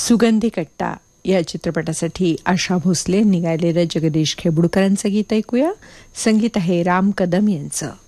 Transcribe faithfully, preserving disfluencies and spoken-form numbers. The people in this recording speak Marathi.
सुगंधी कट्टा या चित्रपटासाठी आशा भोसले यांनी गायलेलं जगदीश खेबुडकरांचं गीत ऐकूया. संगीत आहे राम कदम यांचं.